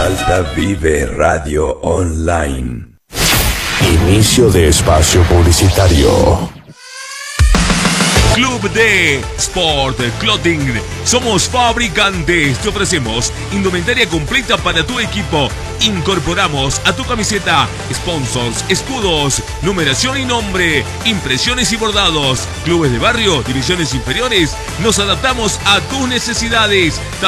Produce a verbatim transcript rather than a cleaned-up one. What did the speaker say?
Salta Vive Radio Online. Inicio de espacio publicitario. Club de Sport Clothing. Somos fabricantes. Te ofrecemos indumentaria completa para tu equipo. Incorporamos a tu camiseta sponsors, escudos, numeración y nombre, impresiones y bordados. Clubes de barrio, divisiones inferiores. Nos adaptamos a tus necesidades.